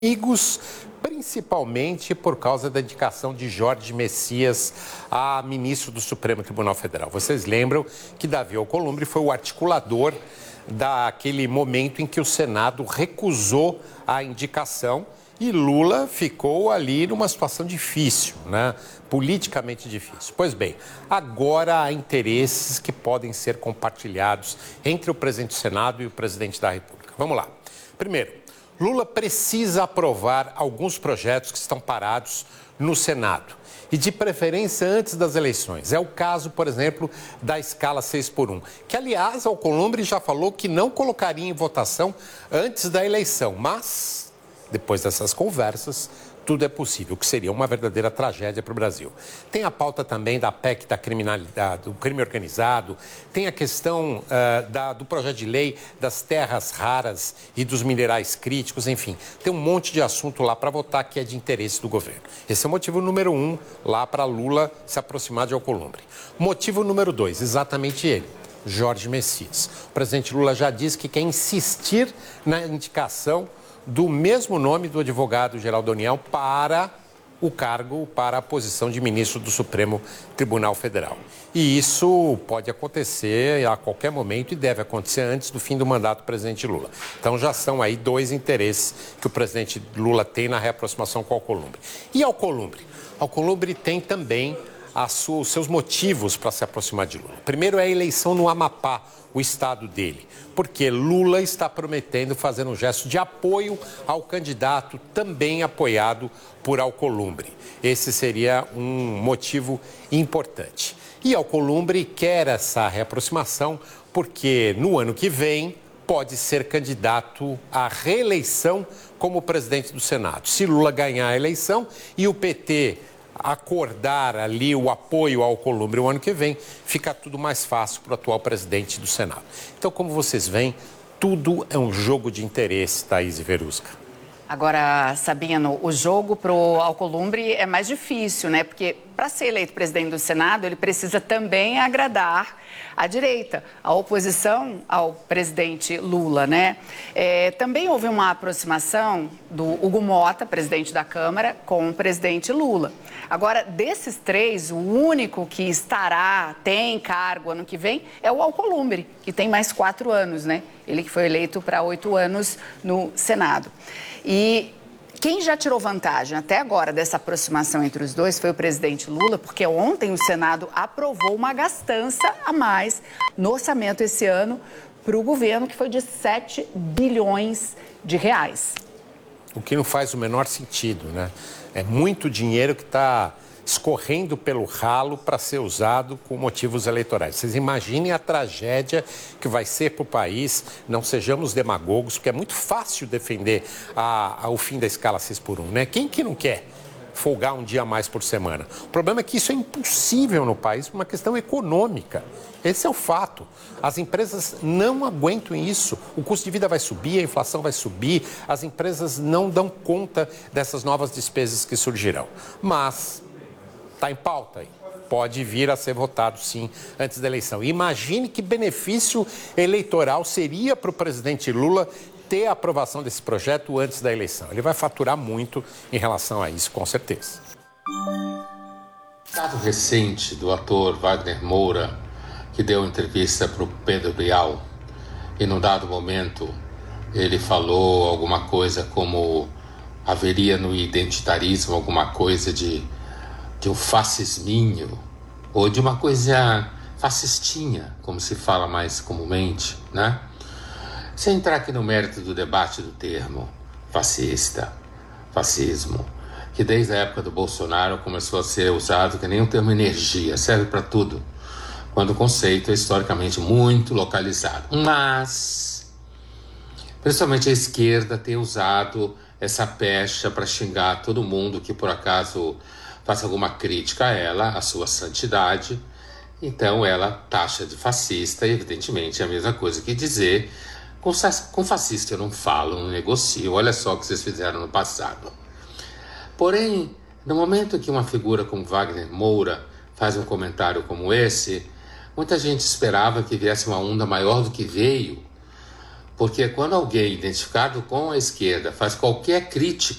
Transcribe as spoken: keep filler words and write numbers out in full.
amigos, principalmente por causa da indicação de Jorge Messias a ministro do Supremo Tribunal Federal. Vocês lembram que Davi Alcolumbre foi o articulador daquele momento em que o Senado recusou a indicação e Lula ficou ali numa situação difícil, né? Politicamente difícil. Pois bem, agora há interesses que podem ser compartilhados entre o presidente do Senado e o presidente da República. Vamos lá. Primeiro, Lula precisa aprovar alguns projetos que estão parados no Senado e, de preferência, antes das eleições. É o caso, por exemplo, da escala seis por um, que, aliás, Alcolumbre já falou que não colocaria em votação antes da eleição, mas, depois dessas conversas, tudo é possível, o que seria uma verdadeira tragédia para o Brasil. Tem a pauta também da P E C da criminalidade, do crime organizado, tem a questão uh, da, do projeto de lei das terras raras e dos minerais críticos, enfim. Tem um monte de assunto lá para votar que é de interesse do governo. Esse é o motivo número um lá para Lula se aproximar de Alcolumbre. Motivo número dois, exatamente ele. Jorge Messias. O presidente Lula já disse que quer insistir na indicação do mesmo nome do advogado-geral da União para o cargo, para a posição de ministro do Supremo Tribunal Federal. E isso pode acontecer a qualquer momento e deve acontecer antes do fim do mandato do presidente Lula. Então já são aí dois interesses que o presidente Lula tem na reaproximação com Alcolumbre. E Alcolumbre? Alcolumbre tem também a sua, os seus motivos para se aproximar de Lula. Primeiro é a eleição no Amapá, o estado dele, porque Lula está prometendo fazer um gesto de apoio ao candidato também apoiado por Alcolumbre. Esse seria um motivo importante. E Alcolumbre quer essa reaproximação porque no ano que vem pode ser candidato à reeleição como presidente do Senado. Se Lula ganhar a eleição e o P T acordar ali o apoio ao Alcolumbre o ano que vem, fica tudo mais fácil para o atual presidente do Senado. Então, como vocês veem, tudo é um jogo de interesse, Thaís e Verusca. Agora, Sabino, o jogo para o Alcolumbre é mais difícil, né? Porque para ser eleito presidente do Senado, ele precisa também agradar a direita, a oposição ao presidente Lula, né? É, também houve uma aproximação do Hugo Mota, presidente da Câmara, com o presidente Lula. Agora, desses três, o único que estará, tem cargo ano que vem, é o Alcolumbre, que tem mais quatro anos, né? Ele que foi eleito para oito anos no Senado. E quem já tirou vantagem até agora dessa aproximação entre os dois foi o presidente Lula, porque ontem o Senado aprovou uma gastança a mais no orçamento esse ano para o governo, que foi de sete bilhões de reais. O que não faz o menor sentido, né? É muito dinheiro que está escorrendo pelo ralo para ser usado com motivos eleitorais. Vocês imaginem a tragédia que vai ser para o país, não sejamos demagogos, porque é muito fácil defender a, a, o fim da escala seis por um, né? Quem que não quer folgar um dia a mais por semana? O problema é que isso é impossível no país por uma questão econômica. Esse é o fato. As empresas não aguentam isso. O custo de vida vai subir, a inflação vai subir, as empresas não dão conta dessas novas despesas que surgirão. Mas está em pauta aí. Pode vir a ser votado, sim, antes da eleição. Imagine que benefício eleitoral seria para o presidente Lula ter a aprovação desse projeto antes da eleição. Ele vai faturar muito em relação a isso, com certeza. Caso recente do ator Wagner Moura, que deu entrevista para o Pedro Bial, e num dado momento ele falou alguma coisa como haveria no identitarismo alguma coisa de de um fascisminho, ou de uma coisa fascistinha, como se fala mais comumente, né? Sem entrar aqui no mérito do debate do termo fascista, fascismo, que desde a época do Bolsonaro começou a ser usado que nem um termo energia, serve para tudo, quando o conceito é historicamente muito localizado. Mas, principalmente a esquerda tem usado essa pecha para xingar todo mundo que por acaso faça alguma crítica a ela, a sua santidade, então ela taxa de fascista, e evidentemente é a mesma coisa que dizer, com, com fascista eu não falo, não negocio, olha só o que vocês fizeram no passado. Porém, no momento que uma figura como Wagner Moura faz um comentário como esse, muita gente esperava que viesse uma onda maior do que veio, Porque quando alguém identificado com a esquerda faz qualquer crítica